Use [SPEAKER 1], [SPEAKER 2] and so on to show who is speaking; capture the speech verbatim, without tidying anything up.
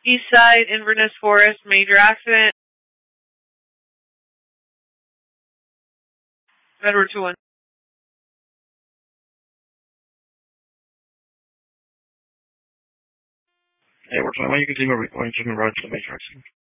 [SPEAKER 1] East Side, Inverness Forest, major accident. Edward two one.
[SPEAKER 2] Edward two one, you can see my recording, you can run to the matrix.